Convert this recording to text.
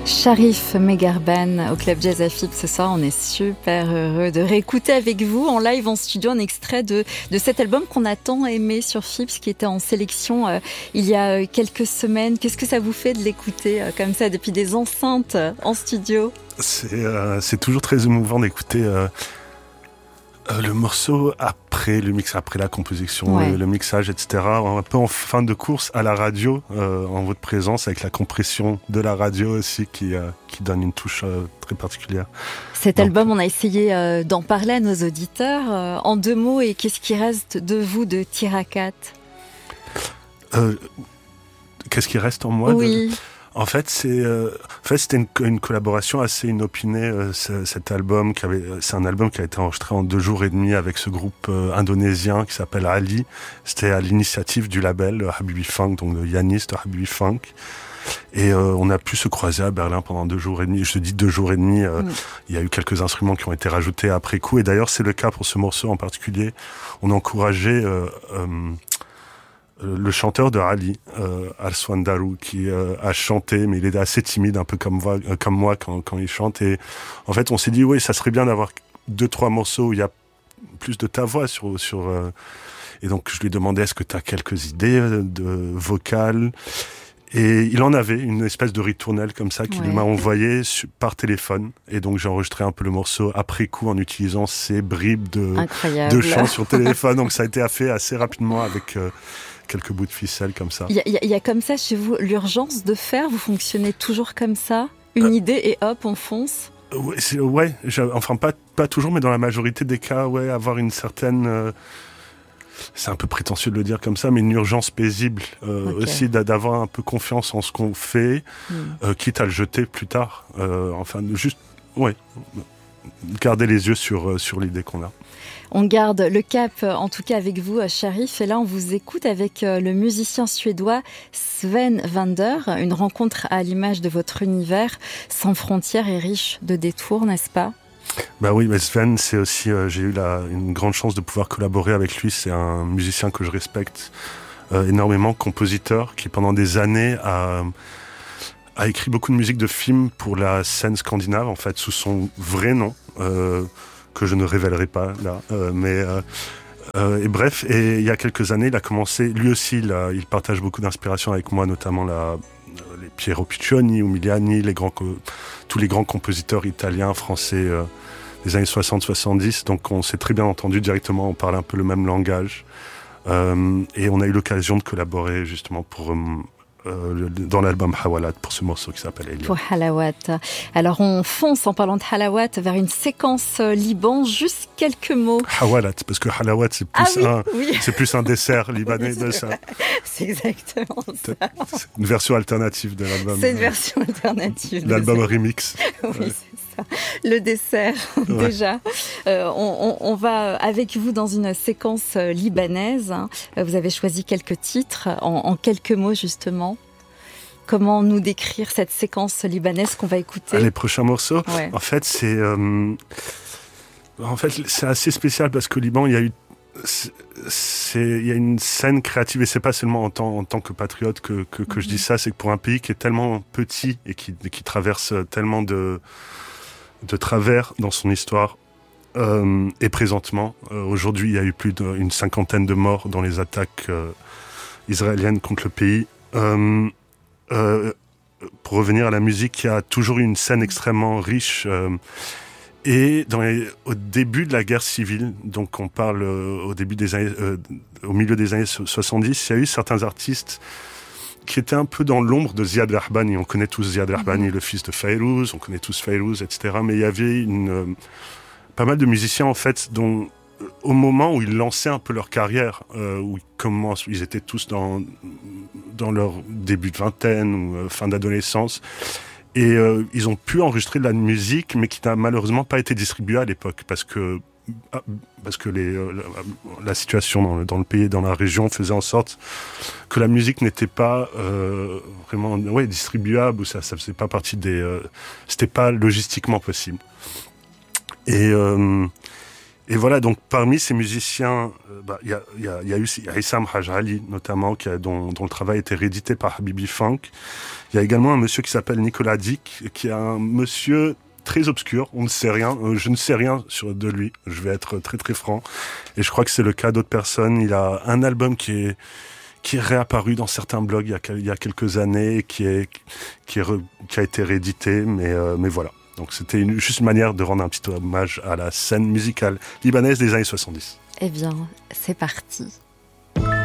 Sharif Megharban au Club Jazz à FIP ce soir. On est super heureux de réécouter avec vous en live, en studio, un extrait de cet album qu'on a tant aimé sur FIP, qui était en sélection il y a quelques semaines. Qu'est-ce que ça vous fait de l'écouter comme ça depuis des enceintes en studio ? C'est toujours très émouvant d'écouter le morceau après le mix, après la composition, ouais. Le mixage, etc. Un peu en fin de course à la radio, en votre présence, avec la compression de la radio aussi qui donne une touche très particulière. Cet album, on a essayé d'en parler à nos auditeurs. En 2 mots, et qu'est-ce qui reste de vous, de Tirakat ? Qu'est-ce qui reste en moi ? Oui. En fait, c'était une collaboration assez inopinée. Cet album, c'est un album qui a été enregistré en 2 jours et demi avec ce groupe indonésien qui s'appelle Ali. C'était à l'initiative du label Habibi Funk, donc de Yanis de Habibi Funk. Et on a pu se croiser à Berlin pendant 2 jours et demi. Je dis 2 jours et demi. Il y a eu quelques instruments qui ont été rajoutés après coup. Et d'ailleurs, c'est le cas pour ce morceau en particulier. On a encouragé le chanteur de Ali, Arswan Darou, qui a chanté, mais il est assez timide, un peu comme moi quand il chante. Et en fait, on s'est dit, oui, ça serait bien d'avoir 2-3 morceaux où il y a plus de ta voix Et donc, je lui ai demandé, est-ce que tu as quelques idées de vocales ? Et il en avait une espèce de ritournelle comme ça qu'il m'a envoyé par téléphone. Et donc, j'ai enregistré un peu le morceau après coup en utilisant ces bribes de chant sur téléphone. Donc, ça a été fait assez rapidement avec quelques bouts de ficelle comme ça. Il y a comme ça chez vous l'urgence de faire ? Vous fonctionnez toujours comme ça ? Une idée et hop, on fonce ? Enfin pas toujours, mais dans la majorité des cas, avoir une certaine... c'est un peu prétentieux de le dire comme ça, mais une urgence paisible aussi, d'avoir un peu confiance en ce qu'on fait, quitte à le jeter plus tard. Garder les yeux sur l'idée qu'on a. On garde le cap, en tout cas avec vous, Sharif. Et là, on vous écoute avec le musicien suédois Sven Vänder. Une rencontre à l'image de votre univers, sans frontières et riche de détours, n'est-ce pas ? Bah oui, mais Sven, c'est aussi, j'ai eu une grande chance de pouvoir collaborer avec lui. C'est un musicien que je respecte énormément, compositeur, qui pendant des années a écrit beaucoup de musique de films pour la scène scandinave, en fait, sous son vrai nom, que je ne révélerai pas là. Et bref, et il y a quelques années, il a commencé, lui aussi, il partage beaucoup d'inspiration avec moi, notamment les Piero Piccioni, Umiliani, tous les grands compositeurs italiens, français des années 60-70. Donc on s'est très bien entendu directement, on parle un peu le même langage. Et on a eu l'occasion de collaborer justement dans l'album Hawalad pour ce morceau qui s'appelle Elia. Pour Halawat. Alors on fonce en parlant de Halawat vers une séquence Liban, juste quelques mots. Hawalad, parce que Halawat c'est plus c'est plus un dessert libanais de ça. C'est exactement ça. C'est une version alternative de l'album. C'est une version alternative. L'album remix. Oui, c'est ça. Le dessert, déjà. On va avec vous dans une séquence libanaise. Vous avez choisi quelques titres en quelques mots, justement. Comment nous décrire cette séquence libanaise qu'on va écouter ? Les prochains morceaux, en fait, c'est assez spécial parce qu'au Liban, il y a une scène créative, et c'est pas seulement en tant que patriote que je dis ça, c'est que pour un pays qui est tellement petit et qui traverse tellement de travers dans son histoire, et présentement, aujourd'hui, il y a eu plus d'une 50aine de morts dans les attaques israéliennes contre le pays. Pour revenir à la musique, il y a toujours eu une scène extrêmement riche. Et au début de la guerre civile, donc on parle au milieu des années 70, il y a eu certains artistes qui étaient un peu dans l'ombre de Ziad Rahbani. On connaît tous Ziad Rahbani, le fils de Fayrouz, on connaît tous Fayrouz, etc. Mais il y avait pas mal de musiciens, en fait, dont au moment où ils lançaient un peu leur carrière, où ils étaient tous dans leur début de vingtaine ou fin d'adolescence, et ils ont pu enregistrer de la musique, mais qui n'a malheureusement pas été distribuée à l'époque, parce que la situation dans le pays, dans la région, faisait en sorte que la musique n'était pas vraiment distribuable, ou ça faisait pas partie c'était pas logistiquement possible. Et voilà, donc parmi ces musiciens, il y a Issam Haj Ali notamment, dont le travail a été réédité par Habibi Funk. Il y a également un monsieur qui s'appelle Nicolas Dick, qui est un monsieur très obscur, on ne sait rien, je ne sais rien de lui, je vais être très très franc, et je crois que c'est le cas d'autres personnes. Il a un album qui est réapparu dans certains blogs il y a quelques années, qui a été réédité, mais voilà. Donc c'était juste une manière de rendre un petit hommage à la scène musicale libanaise des années 70. Eh bien, c'est parti.